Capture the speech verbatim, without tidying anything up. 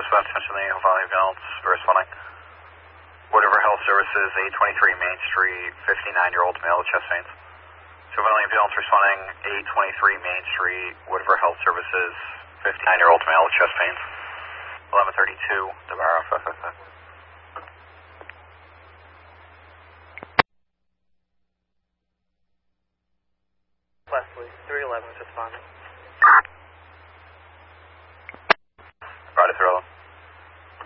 dispatch, attention to the volume balance, responding. Whatever Health Services, eight twenty-three Main Street, fifty-nine-year-old male with chest pains. So volume balance responding, eight twenty-three Main Street, Whatever Health Services, fifty-nine-year-old male with chest pains. eleven thirty-two, Debarra, F F F. Leslie, three eleven is responding.